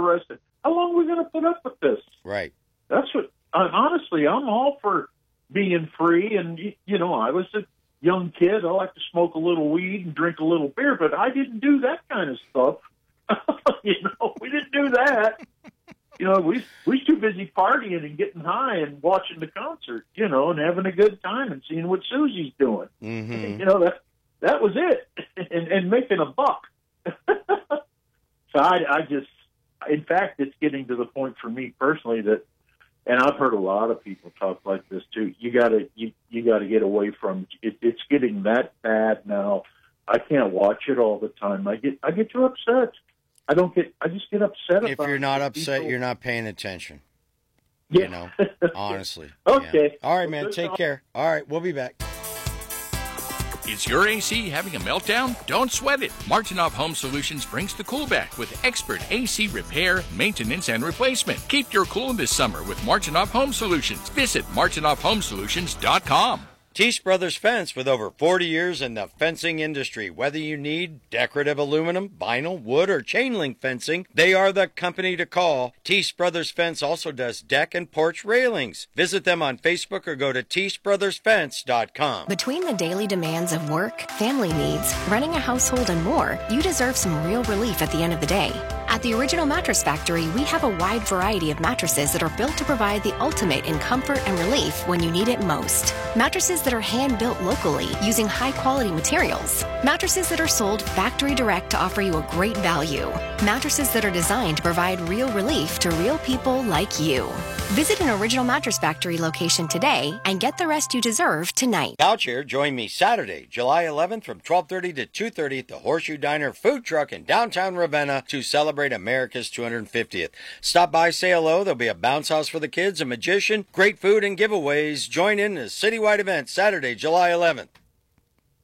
arrested. How long are we going to put up with this? Right. That's what, honestly, I'm all for being free. And, you know, I was a young kid. I like to smoke a little weed and drink a little beer, but I didn't do that kind of stuff. You know, we didn't do that. You know, we was too busy partying and getting high and watching the concert, you know, and having a good time and seeing what Susie's doing. Mm-hmm. You know, that was it, and making a buck. So I just, in fact, it's getting to the point for me personally that, and I've heard a lot of people talk like this too. You gotta get away from it. It's getting that bad now. I can't watch it all the time. I get too upset. I just get upset If about you're not upset, people. you're not paying attention. Yeah. You know, honestly. Okay. Yeah. All right, man. Take care. All right, we'll be back. Is your AC having a meltdown? Don't sweat it. Martinoff Home Solutions brings the cool back with expert AC repair, maintenance, and replacement. Keep your cool this summer with Martinoff Home Solutions. Visit martinoffhomesolutions.com. Teach Brothers Fence, with over 40 years in the fencing industry. Whether you need decorative aluminum, vinyl, wood, or chain link fencing, they are the company to call. Teach Brothers Fence also does deck and porch railings. Visit them on Facebook or go to teachbrothersfence.com. Between the daily demands of work, family needs, running a household, and more, you deserve some real relief at the end of the day. At the Original Mattress Factory, we have a wide variety of mattresses that are built to provide the ultimate in comfort and relief when you need it most. Mattresses that are hand-built locally using high-quality materials. Mattresses that are sold factory direct to offer you a great value. Mattresses that are designed to provide real relief to real people like you. Visit an Original Mattress Factory location today and get the rest you deserve tonight. Couch here, join me Saturday, July 11th from 12:30 to 2:30 at the Horseshoe Diner Food Truck in downtown Ravenna to celebrate America's 250th. Stop by, say hello. There'll be a bounce house for the kids, a magician, great food, and giveaways. Join in a citywide event Saturday, July 11th.